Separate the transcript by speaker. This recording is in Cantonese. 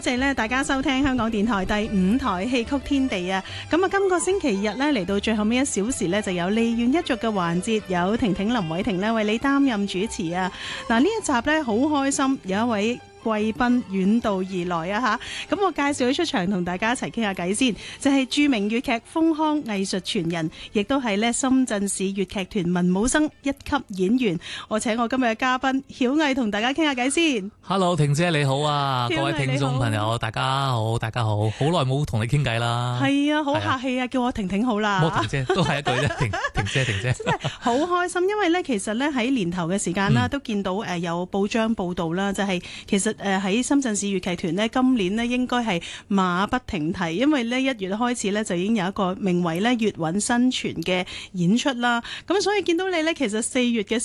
Speaker 1: 謝咧大家收聽香港電台第5台戲曲天地啊！咁啊，今個星期日咧嚟到最後尾1小時咧，就有梨園一族嘅環節，有婷婷林偉婷咧為你擔任主持啊！嗱，呢一集咧好開心，有一位貴賓遠道而來啊吓！咁我介紹佢出場同大家一齊傾下偈先，就係著名粵劇豐腔藝術傳人，亦都係咧深圳市粵劇團文武生1級演員。我請我今日嘅嘉賓曉毅同大家傾下偈先。
Speaker 2: Hello， 婷姐你好啊！
Speaker 1: 曉毅
Speaker 2: 各位聽眾朋友大家好，大家好，好耐冇同你傾偈啦。
Speaker 1: 係啊，好客氣啊，叫我婷婷好啦。
Speaker 2: 冇婷姐都係一句啫，婷姐。
Speaker 1: 真係好開心，因為咧其實咧喺年頭嘅時間啦，都見到有報章報道啦，就係其實喺深圳市粵劇團呢，今年呢應該係馬不停蹄，因為呢1月開始呢，就已經有一個名為呢粵韻新傳嘅演出啦。咁所以見到你呢，其實4月嘅